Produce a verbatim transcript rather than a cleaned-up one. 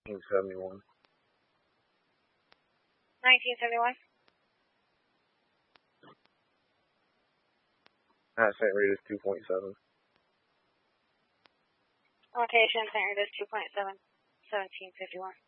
nineteen seventy-one. nineteen seventy-one. At Saint Rita's two point seven. Location Saint Rita's two point seven, seventeen fifty-one.